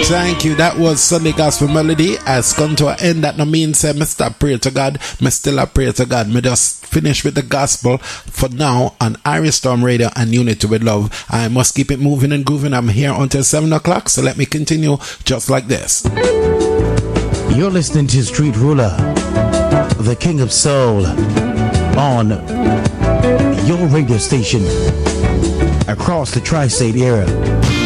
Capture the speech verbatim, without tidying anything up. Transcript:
Thank you. That was Sunday Gospel Melody. Has come to an end. That no means say me stop pray to God. Me still a pray to God. Me just finish with the gospel for now on Irish Storm Radio and Unity with Love. I must keep it moving and grooving. I'm here until seven o'clock, so let me continue just like this. You're listening to Street Ruler, the King of Soul, on your radio station across the tri-state area.